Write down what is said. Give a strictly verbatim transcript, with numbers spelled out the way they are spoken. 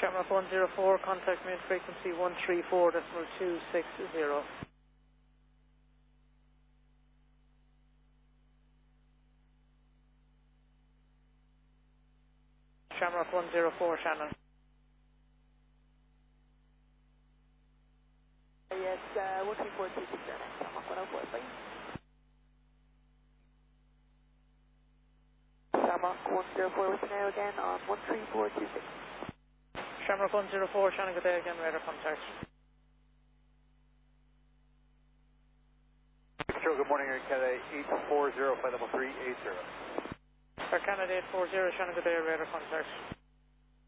Shamrock one zero four, contact main frequency one three four decimal two six zero. Shamrock one zero four, Shannon. Yes, uh, one three four two six zero, Shamrock one oh four, please. Shamrock one zero four with you now again on one three four two six. Shamrock one zero four, Shannon, good day again, radar contact. Sure, good morning, Air Canada eight four zero, flight level three eight zero. Air Canada eight four zero, Shannon, good day, radar contact.